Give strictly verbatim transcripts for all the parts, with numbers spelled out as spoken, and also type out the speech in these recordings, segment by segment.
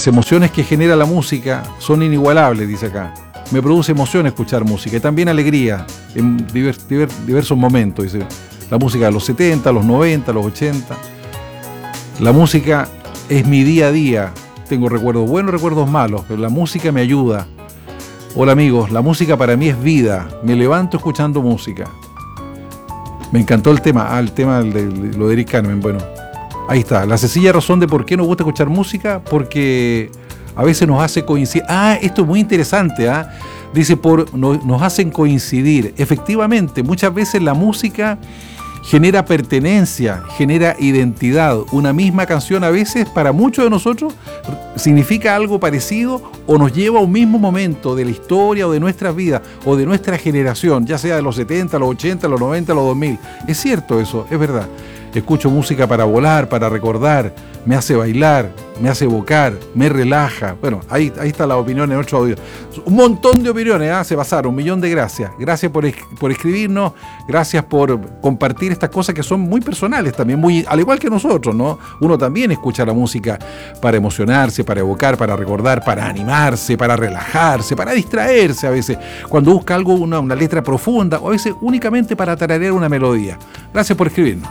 Las emociones que genera la música son inigualables, dice acá. Me produce emoción escuchar música y también alegría en divers, divers, diversos momentos, dice. La música de los setenta, los noventa, los ochenta. La música es mi día a día. Tengo recuerdos buenos, recuerdos malos, pero la música me ayuda. Hola amigos, la música para mí es vida. Me levanto escuchando música. Me encantó el tema, ah, el tema de, de lo de Eric Carmen. Bueno, ahí está. La sencilla razón de por qué nos gusta escuchar música, porque a veces nos hace coincidir. Ah, esto es muy interesante, ¿ah? Dice, por, no, nos hacen coincidir. Efectivamente, muchas veces la música genera pertenencia, genera identidad. Una misma canción a veces para muchos de nosotros significa algo parecido o nos lleva a un mismo momento de la historia o de nuestras vidas o de nuestra generación, ya sea de los setenta, los ochenta, los noventa, los dos mil. Es cierto eso, es verdad. Escucho música para volar, para recordar, me hace bailar, me hace evocar, me relaja. Bueno, ahí, ahí está la opinión en nuestro audio. Un montón de opiniones, ¿eh? Se pasaron, un millón de gracias. Gracias por, por escribirnos, gracias por compartir estas cosas que son muy personales también, muy, al igual que nosotros, ¿no? Uno también escucha la música para emocionarse, para evocar, para recordar, para animarse, para relajarse, para distraerse a veces, cuando busca algo, una, una letra profunda, o a veces únicamente para tararear una melodía. Gracias por escribirnos.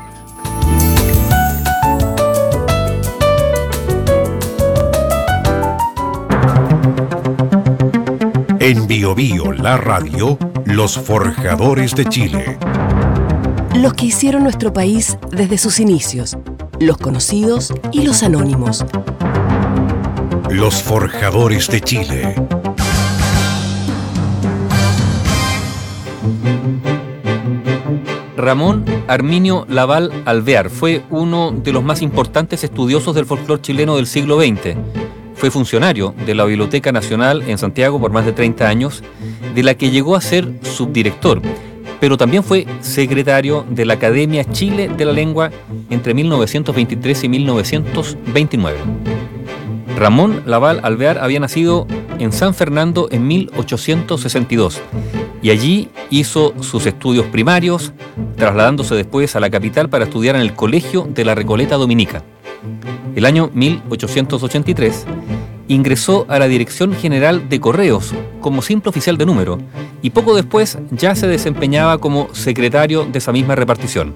En Bio Bio, la radio, los forjadores de Chile. Los que hicieron nuestro país desde sus inicios, los conocidos y los anónimos. Los forjadores de Chile. Ramón Arminio Laval Alvear fue uno de los más importantes estudiosos del folclore chileno del siglo veinte. Fue funcionario de la Biblioteca Nacional en Santiago por más de treinta años, de la que llegó a ser subdirector, pero también fue secretario de la Academia Chile de la Lengua entre mil novecientos veintitrés y mil novecientos veintinueve. Ramón Laval Alvear había nacido en San Fernando en mil ochocientos sesenta y dos y allí hizo sus estudios primarios, trasladándose después a la capital para estudiar en el Colegio de la Recoleta Dominica. El año mil ochocientos ochenta y tres ingresó a la Dirección General de Correos como simple oficial de número y poco después ya se desempeñaba como secretario de esa misma repartición.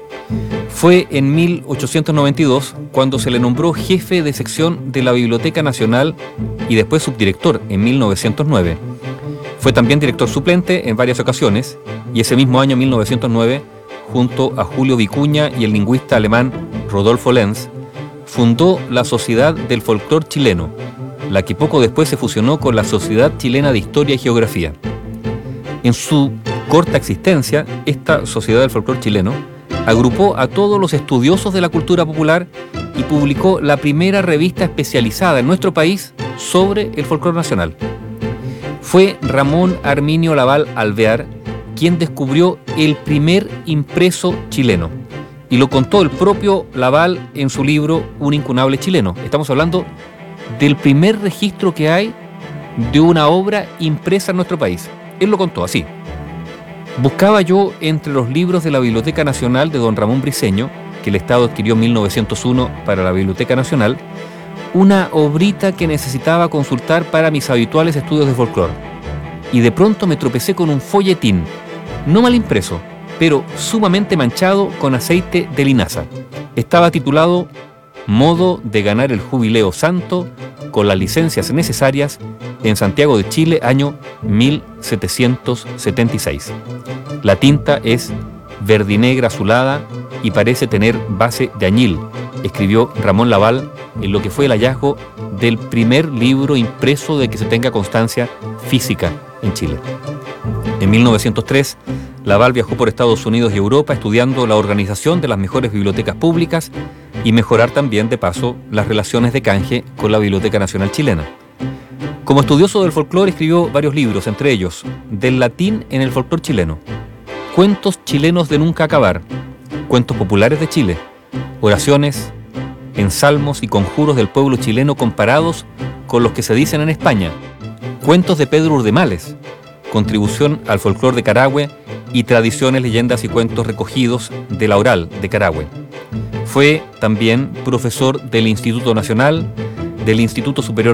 Fue en mil ochocientos noventa y dos cuando se le nombró jefe de sección de la Biblioteca Nacional y después subdirector en mil novecientos nueve. Fue también director suplente en varias ocasiones y ese mismo año mil novecientos nueve, junto a Julio Vicuña y el lingüista alemán Rodolfo Lenz, fundó la Sociedad del Folclor Chileno, la que poco después se fusionó con la Sociedad Chilena de Historia y Geografía. En su corta existencia, esta Sociedad del Folclor Chileno agrupó a todos los estudiosos de la cultura popular y publicó la primera revista especializada en nuestro país sobre el folclore nacional. Fue Ramón Arminio Laval Alvear quien descubrió el primer impreso chileno. Y lo contó el propio Laval en su libro Un incunable chileno. Estamos hablando del primer registro que hay de una obra impresa en nuestro país. Él lo contó así. Buscaba yo entre los libros de la Biblioteca Nacional de don Ramón Briceño, que el Estado adquirió en mil novecientos uno para la Biblioteca Nacional, una obrita que necesitaba consultar para mis habituales estudios de folclore. Y de pronto me tropecé con un folletín, no mal impreso, pero sumamente manchado con aceite de linaza. Estaba titulado Modo de ganar el jubileo santo con las licencias necesarias en Santiago de Chile, año mil setecientos setenta y seis. La tinta es verdinegra azulada y parece tener base de añil, escribió Ramón Laval en lo que fue el hallazgo del primer libro impreso de que se tenga constancia física en Chile. En mil novecientos tres, Laval viajó por Estados Unidos y Europa estudiando la organización de las mejores bibliotecas públicas y mejorar también, de paso, las relaciones de canje con la Biblioteca Nacional Chilena. Como estudioso del folclore escribió varios libros, entre ellos Del latín en el folclore chileno, Cuentos chilenos de nunca acabar, Cuentos populares de Chile, Oraciones, ensalmos y conjuros del pueblo chileno comparados con los que se dicen en España, Cuentos de Pedro Urdemales, Contribución al folclore de Carahue y Tradiciones, leyendas y cuentos recogidos de la oral de Carahue. Fue también profesor del Instituto Nacional, del Instituto Superior